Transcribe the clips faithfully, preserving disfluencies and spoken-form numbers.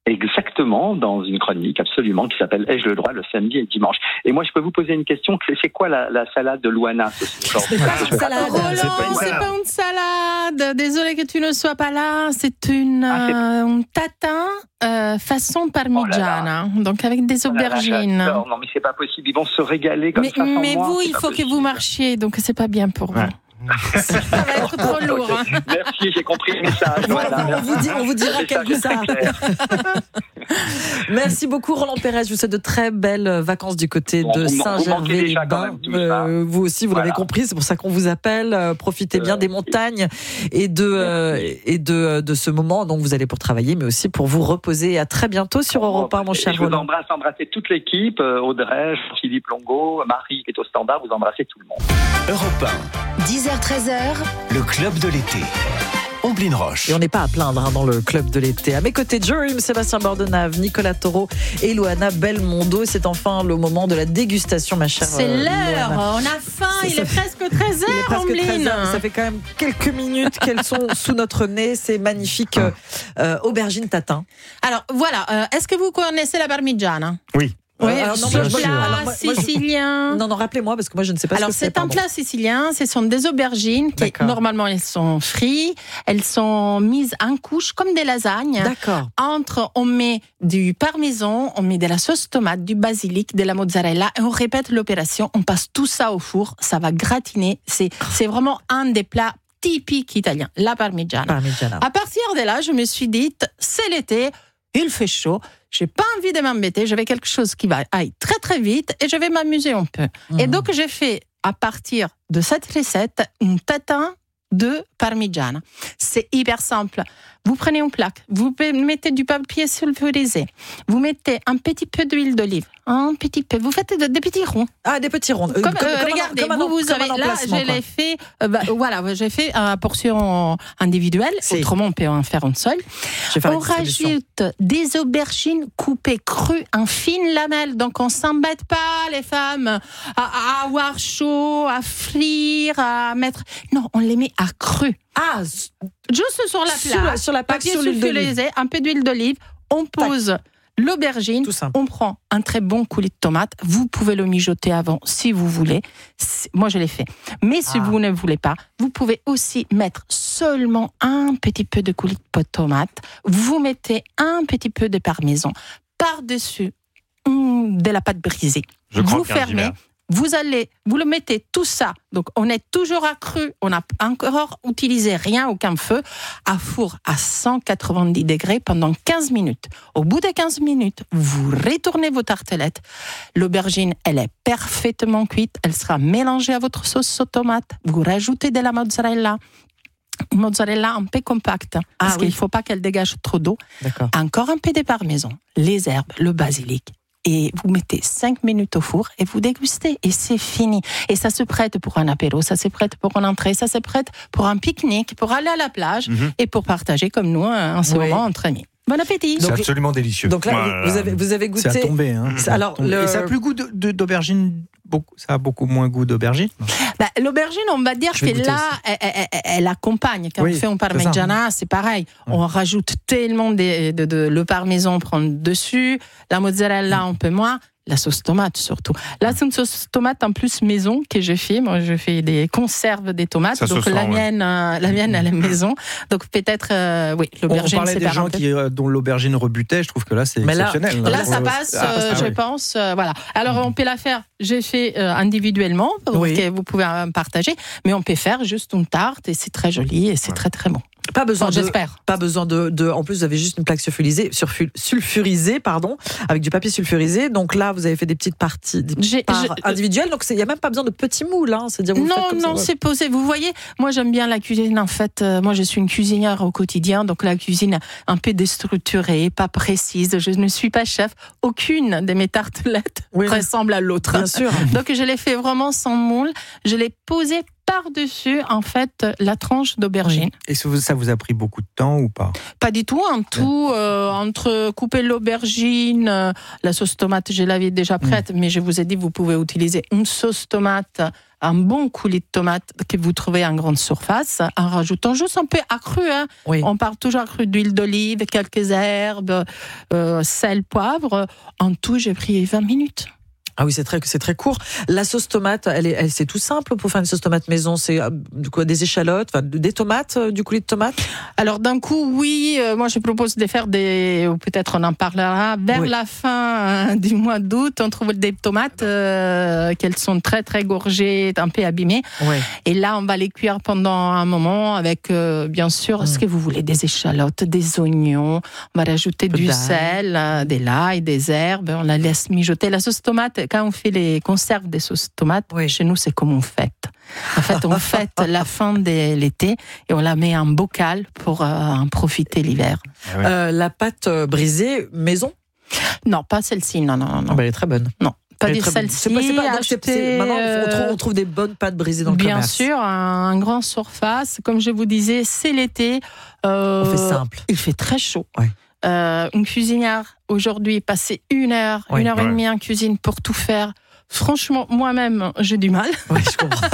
Exactement, dans une chronique absolument qui s'appelle Ai-je le droit le samedi et le dimanche. Et moi, je peux vous poser une question. C'est quoi la, la salade de Loana ce soir? C'est pas une salade. Roland, C'est pas une c'est salade. pas une salade. Désolée que tu ne sois pas là. C'est une Ah, c'est- euh, un tatin euh, façon parmigiana, donc avec des Oh là là, aubergines. j'adore. Non, mais c'est pas possible. Ils vont se régaler comme mais ça sans mais moi. vous, C'est il pas faut que possible. vous marchiez, donc c'est pas bien pour Ouais. vous. Ça va être trop lourd. Ok. Hein. Merci, j'ai compris le message. Voilà, Voilà, on, vous dit, on vous dira Le quel message goût est ça a. très clair. Merci beaucoup Roland Pérez, je vous souhaite de très belles vacances du côté Bon, de vous man- vous manquez déjà quand Saint-Gervais-les-Bains. même tout ça. Euh, vous aussi, vous Voilà. l'avez compris, c'est pour ça qu'on vous appelle. Euh, profitez bien Euh, des montagnes et de euh, et de de ce moment. Donc vous allez pour travailler, mais aussi pour vous reposer. Et à très bientôt sur Europe un, mon Et cher je vous Roland. embrasse, embrassez toute l'équipe, euh, Audrey, Philippe Longo, Marie qui est au standard, vous embrassez tout le monde. Europe un, dix heures treize heures, le club de l'été. Omblin Roche. Et on n'est pas à plaindre hein, dans le club de l'été. À mes côtés, Jorim, Sébastien Bordenave, Nicolas Taureau et Loana Belmondo. C'est enfin le moment de la dégustation, ma chère. C'est euh, l'heure, Loana. on a faim, Ça, il ça est fait- presque treize Il est heures, presque treize Ambline. heures. Ça fait quand même quelques minutes qu'elles sont sous notre nez. Ces magnifiques euh, euh, aubergines tatin. Alors voilà, euh, est-ce que vous connaissez la parmigiana? Oui. Oui, Euh, alors, non, ce moi, je- plat alors, moi- moi, je- sicilien. Non, non, rappelez-moi parce que moi je ne sais pas Alors, ce que c'est. c'est un pardon. plat sicilien, ce sont des aubergines qui, D'accord. normalement, elles sont frites, elles sont mises en couches comme des lasagnes. D'accord. Entre, on met du parmesan, on met de la sauce tomate, du basilic, de la mozzarella, et on répète l'opération, on passe tout ça au four, ça va gratiner. C'est, c'est vraiment un des plats typiques italiens, la parmigiana. Parmigiana. À partir de là, je me suis dit, c'est l'été, il fait chaud, j'ai pas envie de m'embêter, j'avais quelque chose qui va aller très très vite et je vais m'amuser un peu. Et Mhm. donc j'ai fait, à partir de cette recette, un tatin de parmigiana. C'est hyper simple. Vous prenez une plaque, vous mettez du papier sulfurisé, vous mettez un petit peu d'huile d'olive, un petit peu, vous faites des petits ronds. Ah, des petits ronds. Euh, Comme, comme- euh, comme un- regardez, comme un- vous, vous comme un avez, là, emplacement, je quoi. l'ai fait, euh, bah, voilà, j'ai fait une portion individuelle, Si. autrement on peut en faire une seule. Je vais faire la On distribution. rajoute des aubergines coupées crues en fines lamelles, donc on s'embête pas les femmes à, à avoir chaud, à frire, à mettre. Non, on les met à cru. Ah, s- Juste sur la Sur la- plaque, sur la plaque, papier sur l'huile d'olive. sulfurisé, un peu d'huile d'olive, on pose l'aubergine, Tout simple. on prend un très bon coulis de tomate, vous pouvez le mijoter avant si vous voulez, C'est- moi je l'ai fait. Mais si Ah. vous ne voulez pas, vous pouvez aussi mettre seulement un petit peu de coulis de tomate, vous mettez un petit peu de parmesan par-dessus hum, de la pâte brisée. Je crois vous qu'il y a un fermez. divers. Vous allez, vous le mettez tout ça. Donc, on est toujours à cru. On n'a encore utilisé rien, aucun feu, à four à cent quatre-vingt-dix degrés pendant quinze minutes. Au bout de quinze minutes, vous retournez vos tartelettes. L'aubergine, elle est parfaitement cuite. Elle sera mélangée à votre sauce aux tomates. Vous rajoutez de la mozzarella. Une mozzarella un peu compacte. Parce Ah qu'il oui. ne faut pas qu'elle dégage trop d'eau. D'accord. Encore un peu de parmesan, les herbes, le basilic. Et vous mettez cinq minutes au four et vous dégustez. Et c'est fini. Et ça se prête pour un apéro, ça se prête pour une entrée, ça se prête pour un pique-nique, pour aller à la plage Mhm. et pour partager comme nous en ce Oui. moment entre amis. Bon appétit. C'est Donc- absolument délicieux. Donc là, Voilà. vous avez, vous avez goûté. C'est à tomber. Hein. C'est- alors, le- Et ça a plus goût de- de- d'aubergine. Beaucoup, ça a beaucoup moins goût d'aubergine. Bah, l'aubergine, on va dire Je vais que goûter là, elle, elle- elle- elle accompagne. Quand Oui, on fait un c'est ça. parmigiana, c'est pareil. On rajoute tellement de, de- de- le parmesan, on prend dessus, la mozzarella un peu moins, la sauce tomate surtout. Là, c'est une sauce tomate en plus maison que je fais. Moi, je fais des conserves des tomates. Ça se donc sent, la ouais. mienne, euh, la mienne, elle est maison. Donc peut-être, euh, oui, On l'aubergine, parlait c'est des pas gens un peu. qui, euh, dont l'aubergine rebutait. Je trouve que là, c'est Mais là- exceptionnel. Là, ça Ouais. passe, Ah, euh, ah, je ouais. pense. euh, voilà. Alors, on peut la faire. J'ai fait euh, individuellement, donc Oui. euh, vous pouvez en partager, mais on peut faire juste une tarte et c'est très joli et c'est très très bon. Pas besoin Enfin, de. j'espère. Pas besoin de, de. En plus, vous avez juste une plaque sulfurisée, surfu- sulfurisée, pardon, avec du papier sulfurisé. Donc là, vous avez fait des petites parties, des J'ai- parts j'ai- individuelles. Donc il n'y a même pas besoin de petits moules. Hein, c'est-à-dire vous faites Non, comme ça, non, ouais. c'est posé. Vous voyez, moi j'aime bien la cuisine. En fait, euh, moi je suis une cuisinière au quotidien, donc la cuisine un peu déstructurée, pas précise. Je ne suis pas chef. Aucune de mes tartelettes Oui. ressemble à l'autre. Bien sûr. Donc je l'ai fait vraiment sans moule. Je l'ai posé par-dessus, en fait, la tranche d'aubergine. Et ça vous- ça vous a pris beaucoup de temps ou pas? Pas du tout. En tout, euh, entre couper l'aubergine, euh, la sauce tomate, je l'avais déjà prête, mais je vous ai dit, vous pouvez utiliser une sauce tomate un bon coulis de tomates que vous trouvez en grande surface, en rajoutant juste un peu accru. Hein. Oui. On parle toujours accru d'huile d'olive, quelques herbes, euh, sel, poivre. En tout, j'ai pris vingt minutes. Ah oui, c'est très, c'est très court. La sauce tomate, elle est, elle, c'est tout simple pour faire une sauce tomate maison. C'est euh, quoi, des échalotes, enfin, des tomates, euh, du coulis de tomate. Alors d'un coup, oui, euh, moi je propose de faire des, ou peut-être on en parlera, vers Oui. la fin euh, du mois d'août, on trouve des tomates euh, qu'elles sont très très gorgées, un peu abîmées. Ouais. Et là, on va les cuire pendant un moment avec, euh, bien sûr, Mm. ce que vous voulez, des échalotes, des oignons. On va rajouter Peu du d'ail. sel, euh, de l'ail, des herbes. On la laisse mijoter. La sauce tomate, quand on fait les conserves des sauces tomates, Oui. chez nous, c'est comme on fête. En fait, on fête la fin de l'été et on la met en bocal pour euh, en profiter l'hiver. Ouais. Euh, la pâte euh, brisée maison. Non, pas celle-ci, non, non, non. Ah non. bah, elle est très bonne. non. Pas Elle est de très bonne. celle-ci. C'est pas, c'est pas, donc c'est- c'est- achetée, maintenant, on trouve, euh, on trouve des bonnes pâtes brisées dans le Bien commerce. sûr, un, un grand surface. Comme je vous disais, c'est l'été. Euh, On fait simple. Il fait très chaud. Ouais. Euh, une cuisinière, aujourd'hui, passer une heure, Ouais. une heure et Ouais. demie en cuisine pour tout faire. Franchement, moi-même, j'ai du mal. Oui, je comprends.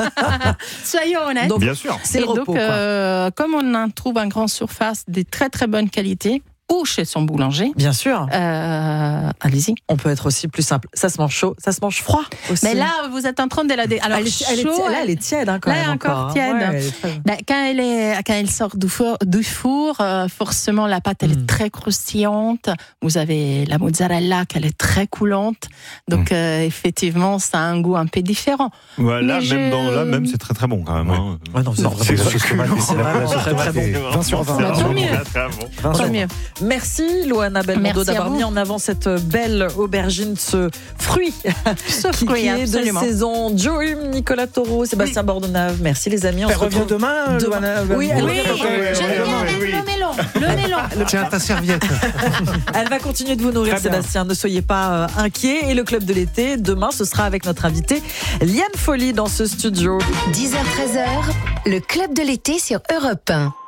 Soyons honnêtes. Donc, Bien sûr. c'est Et le repos, donc, quoi. euh, comme on en trouve en grande surface des très très bonnes qualités, ou chez son boulanger, Bien sûr. euh, allez-y. On peut être aussi plus simple. Ça se mange chaud, ça se mange froid aussi. Mais là, vous êtes en train de la dé... Alors, elle est, elle est- chaud, là, elle est tiède hein, quand là, même. elle est encore hein. tiède. Ouais, elle est très- Ben, quand elle est, quand elle sort du four, du four euh, forcément la pâte elle Mm. est très croustillante. Vous avez la mozzarella qu'elle est très coulante. Donc euh, effectivement, ça a un goût un peu différent. Ouais, là, Mais même je- dans, là, même, c'est très très bon quand même. hein. Ouais, non, c'est Non, vraiment c'est très succulent. bon. C'est vraiment très très bon. vingt sur vingt. C'est Bah, tant vraiment mieux. très, très bon. vingt sur Tant vingt. mieux. Merci Loana Belmondo Merci à d'avoir vous. mis en avant cette belle aubergine, ce fruit Ce qui, fruit, qui est absolument. de saison. Joe Hume, Nicolas Taureau, Sébastien Bordonnave. Merci les amis. On Elle se revient retrouve demain, demain. Loana. Oui, elle Oui, revient demain. j'aime bien oui, avec oui. le melon. Le melon. Tiens ta serviette. Elle va continuer de vous nourrir, Très bien. Sébastien. Ne soyez pas euh, inquiets. Et le club de l'été, demain, ce sera avec notre invité Liane Folly dans ce studio. dix heures treize heures, le club de l'été sur Europe un.